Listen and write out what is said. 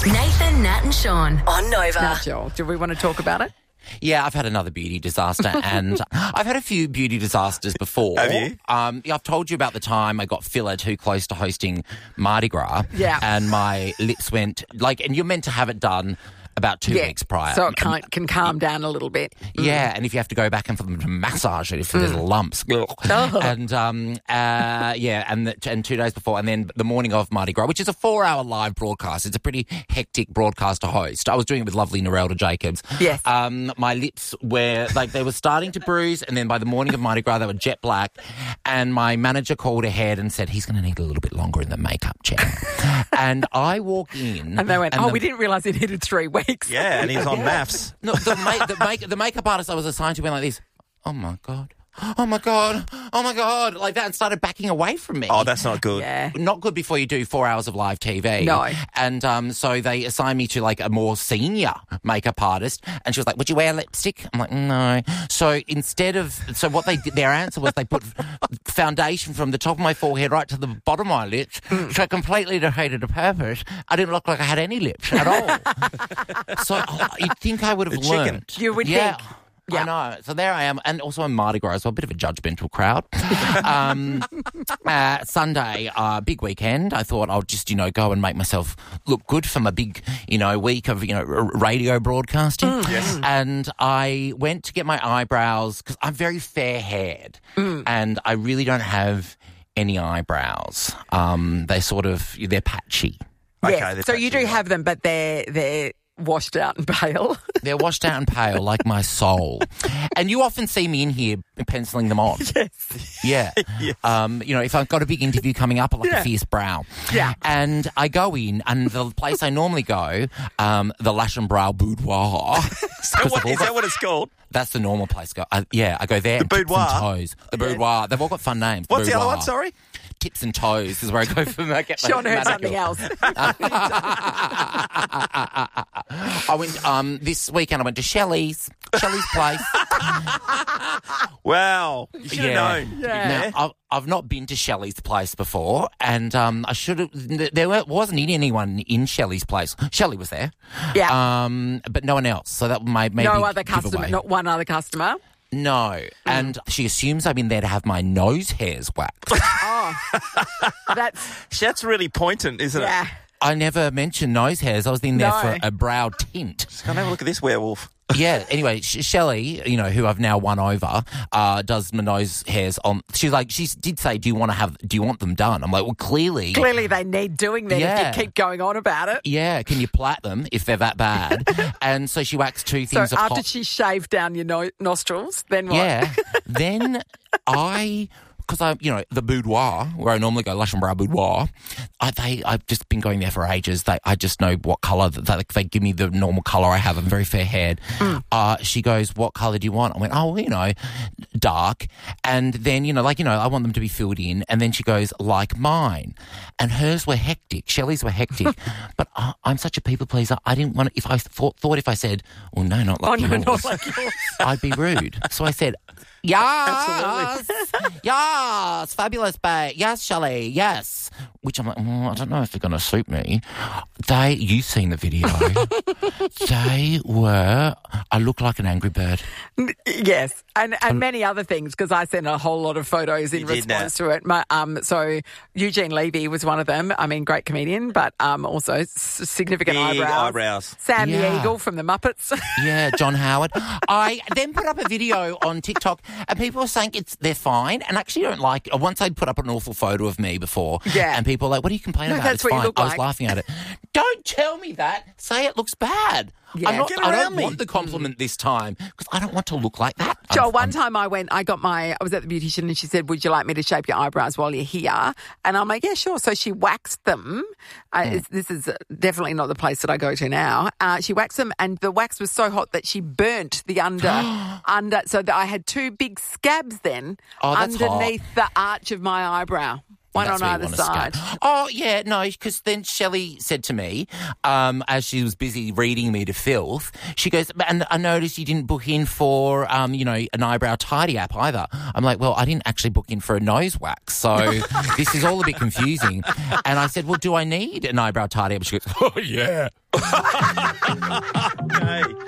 Nathan, Nat and Sean on Nova. Now, Joel, do we want to talk about it? Yeah, I've had another beauty disaster, and I've had a few beauty disasters before. Have you? I've told you about the time I got filler too close to hosting Mardi Gras. Yeah. And my lips went, and you're meant to have it done about 2 weeks prior. So it can calm down a little bit. Yeah, and if you have to go back and for them to massage it if there's lumps. Oh. And, and 2 days before, and then the morning of Mardi Gras, which is a 4-hour live broadcast. It's a pretty hectic broadcast to host. I was doing it with lovely Narelda Jacobs. Yes. My lips were, they were starting to bruise, and then by the morning of Mardi Gras, they were jet black. And my manager called ahead and said, he's going to need a little bit longer in the makeup chair. And I walk in. And they went, we didn't realise it needed 3 weeks. Yeah, and he's on maths. No, the makeup artist I was assigned to went like this. Oh my God. Oh my God. Oh my God. Like that, and started backing away from me. Oh, that's not good. Yeah. Not good before you do 4 hours of live TV. No. And so they assigned me to like a more senior makeup artist, and she was like, "Would you wear lipstick?" I'm like, "No." So what they did, their answer was they put foundation from the top of my forehead right to the bottom of my lips, so it completely defeated the purpose. I didn't look like I had any lips at all. So you'd think I would have learned. You would yeah. think. Yeah. I know. So there I am. And also on Mardi Gras, so a bit of a judgmental crowd. Sunday, big weekend. I thought I'll just, go and make myself look good for my big, week of, radio broadcasting. Yes. And I went to get my eyebrows because I'm very fair-haired and I really don't have any eyebrows. They're patchy. Yes. Okay, So you do have them, but they're washed out and pale. They're washed out and pale like my soul. And you often see me in here penciling them on. Yes. Yeah. Yes. If I've got a big interview coming up, I like a fierce brow. Yeah. And I go in, and the place I normally go, the Lash and Brow Boudoir. Is that what it's called? That's the normal place. I go there. The Tips Boudoir? and Toes. The Boudoir. They've all got fun names. What's the other Boudoir. one, sorry? Tips and Toes is where I go for my Sean heard something else. I went this weekend. I went to Shelley's place. Wow. You should have known. Yeah. Now, I've not been to Shelley's place before, and I should have. There wasn't anyone in Shelley's place. Shelley was there, but no one else. So that maybe No other give customer, away. not one other customer. No, and she assumes I'm in there to have my nose hairs waxed. Oh, That's really poignant, isn't it? yeah. I never mentioned nose hairs. I was in there No. for a brow tint. Come have a look at this werewolf. Yeah. Anyway, Shelley, who I've now won over, does my nose hairs on. She did say, "Do you want them done?" I'm like, well, clearly Clearly, they need doing that Yeah. if you keep going on about it. Yeah. Can you plait them if they're that bad? And so she waxed 2 So things of after hot. she shaved down your nostrils, then what? Yeah. Then because the boudoir, where I normally go, Lash and Brow Boudoir, I've just been going there for ages. I just know what colour. They give me the normal colour I have. I'm very fair-haired. She goes, what colour do you want? I went, dark. And then, I want them to be filled in. And then she goes, like mine. And hers were hectic. Shelley's were hectic. But I'm such a people pleaser. I didn't want to, if I thought if I said, well, no, not like yours. Not like yours. I'd be rude. So I said, yes, yes, fabulous, babe. Yes, Shelley, yes. Which I'm like, I don't know if they're going to suit me. You've seen the video. I look like an angry bird. Yes, and many other things, because I sent a whole lot of photos in response to it. So Eugene Levy was one of them. I mean, great comedian, but also significant Big eyebrows. Sam the Yeah. Eagle from the Muppets. Yeah, John Howard. I then put up a video on TikTok, and people were saying they're fine, and actually don't like. Once I'd put up an awful photo of me before, and people were like, "What are you complaining No, about? that's It's what you fine." look I was like. laughing at it. Don't tell me that. Say it looks bad. Yeah. I Get don't around me. want the compliment this time because I don't want to look like that. Joel, one time I was at the beautician and she said, would you like me to shape your eyebrows while you're here? And I'm like, yeah, sure. So she waxed them. This is definitely not the place that I go to now. She waxed them and the wax was so hot that she burnt the under, so that I had 2 big scabs then that's underneath the arch of my eyebrow. One That's on where you either want to side. scale. Oh, yeah, no, because then Shelley said to me, as she was busy reading me to filth, she goes, and I noticed you didn't book in for, an eyebrow tidy app either. I'm like, well, I didn't actually book in for a nose wax, so this is all a bit confusing. And I said, well, do I need an eyebrow tidy app? She goes, oh, yeah. Okay.